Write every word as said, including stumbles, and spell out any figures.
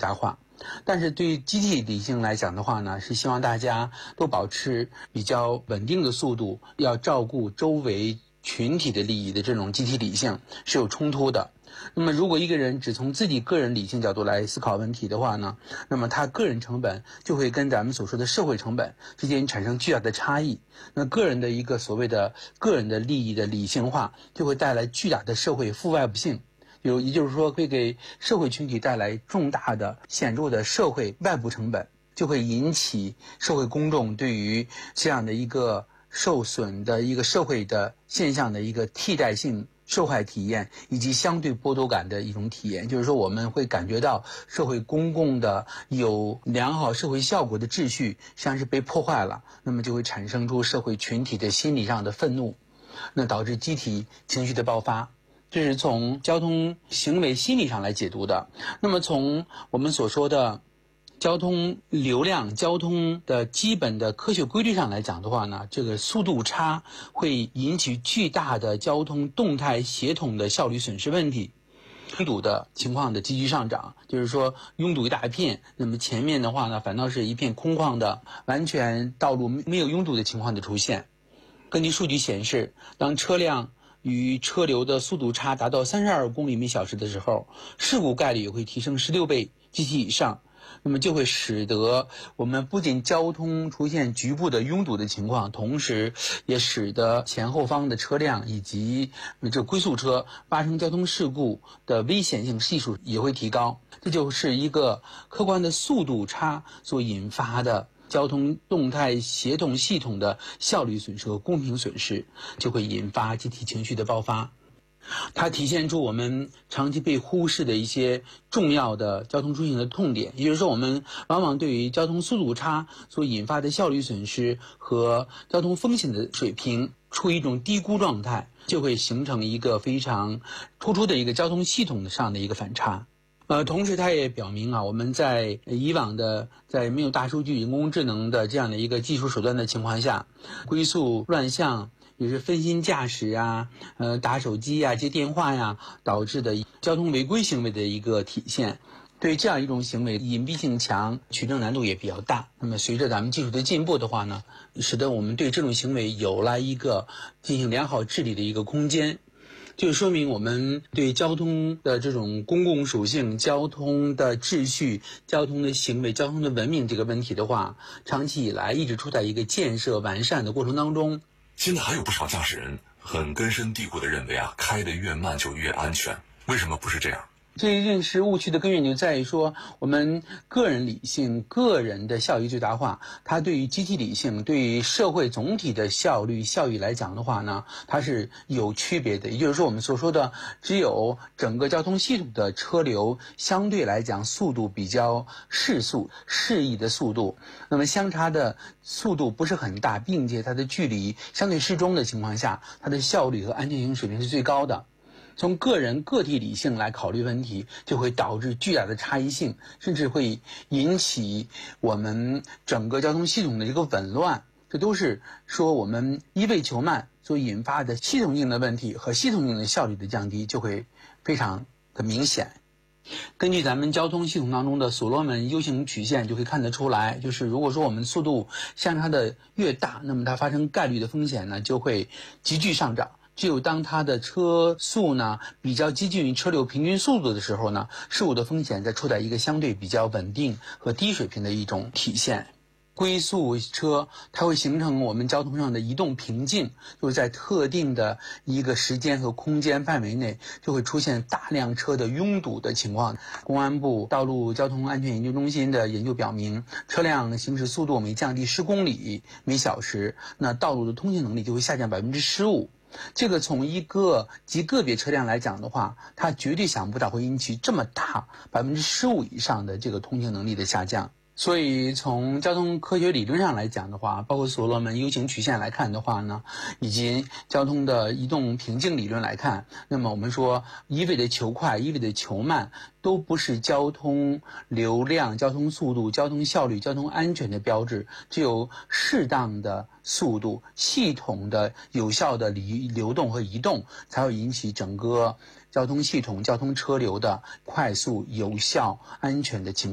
达化。但是对于集体理性来讲的话呢，是希望大家都保持比较稳定的速度，要照顾周围群体的利益的这种集体理性是有冲突的。那么如果一个人只从自己个人理性角度来思考问题的话呢，那么他个人成本就会跟咱们所说的社会成本之间产生巨大的差异。那个人的一个所谓的个人的利益的理性化，就会带来巨大的社会负外部性，有也就是说会给社会群体带来重大的显著的社会外部成本，就会引起社会公众对于这样的一个受损的一个社会的现象的一个替代性受害体验，以及相对剥夺感的一种体验。就是说我们会感觉到社会公共的有良好社会效果的秩序实际上是被破坏了，那么就会产生出社会群体的心理上的愤怒，那导致集体情绪的爆发。这是从交通行为心理上来解读的。那么从我们所说的交通流量、交通的基本的科学规律上来讲的话呢，这个速度差会引起巨大的交通动态协同的效率损失问题，拥堵的情况的急剧上涨，就是说拥堵一大片，那么前面的话呢，反倒是一片空旷的，完全道路没有拥堵的情况的出现。根据数据显示，当车辆与车流的速度差达到三十二公里每小时的时候，事故概率会提升十六倍及其以上。那么就会使得我们不仅交通出现局部的拥堵的情况，同时也使得前后方的车辆以及这龟速车发生交通事故的危险性系数也会提高。这就是一个客观的速度差所引发的交通动态协同系统的效率损失和公平损失，就会引发集体情绪的爆发。它体现出我们长期被忽视的一些重要的交通出行的痛点，也就是说我们往往对于交通速度差所引发的效率损失和交通风险的水平处于一种低估状态，就会形成一个非常突出的一个交通系统上的一个反差。呃，同时它也表明啊，我们在以往的在没有大数据、人工智能的这样的一个技术手段的情况下，龟速乱象也是分心驾驶啊，呃，打手机呀、接电话呀，导致的交通违规行为的一个体现。对这样一种行为，隐蔽性强，取证难度也比较大。那么随着咱们技术的进步的话呢，使得我们对这种行为有了一个进行良好治理的一个空间。就说明我们对交通的这种公共属性、交通的秩序、交通的行为、交通的文明这个问题的话，长期以来一直处在一个建设完善的过程当中。 现在还有不少驾驶人很根深蒂固地认为啊，开得越慢就越安全。为什么不是这样？ 这一认识误区的根源就在于说，我们个人理性、个人的效益最大化，它对于集体理性、对于社会总体的效率、效益来讲的话呢，它是有区别的。也就是说，我们所说的，只有整个交通系统的车流相对来讲速度比较适速、适宜的速度，那么相差的速度不是很大，并且它的距离相对适中的情况下，它的效率和安全性水平是最高的。从个人个体理性来考虑问题，就会导致巨大的差异性，甚至会引起我们整个交通系统的一个紊乱。这都是说我们一味求慢所引发的系统性的问题和系统性的效率的降低就会非常的明显。根据咱们交通系统当中的所罗门 U 型曲线就可以看得出来，就是如果说我们速度相差的越大，那么它发生概率的风险呢就会急剧上涨。只有当它的车速呢比较接近于车流平均速度的时候呢，事故的风险在处在一个相对比较稳定和低水平的一种体现。龟速车它会形成我们交通上的移动瓶颈，就是在特定的一个时间和空间范围内就会出现大量车的拥堵的情况。公安部道路交通安全研究中心的研究表明，车辆行驶速度每降低十公里每小时，那道路的通行能力就会下降百分之十五。这个从一个极个别车辆来讲的话，它绝对想不到会引起这么大百分之十五以上的这个通行能力的下降。所以从交通科学理论上来讲的话，包括所罗门 U 型曲线来看的话呢，以及交通的移动瓶颈理论来看，那么我们说一味的求快，一味的求慢，都不是交通流量、交通速度、交通效率、交通安全的标志。只有适当的速度、系统的有效的流流动和移动，才会引起整个交通系统、交通车流的快速、有效、安全的情况。